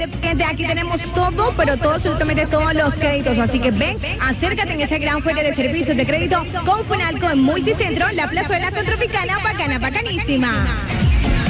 Aquí tenemos todo, pero todo, absolutamente todos los créditos. Así que ven, acércate en esa gran feria de servicios de crédito con Funalco en Multicentro, la plazuela con Tropicana, bacana, bacanísima.